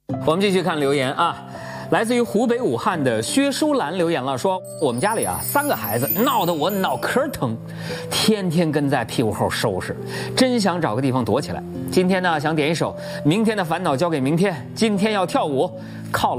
我们继续看留言啊，来自于湖北武汉的薛淑兰留言了，说我们家里啊3个孩子，闹得我脑壳疼，天天跟在屁股后收拾，真想找个地方躲起来。今天呢，想点一首《明天的烦恼交给明天》，今天要跳舞，犒劳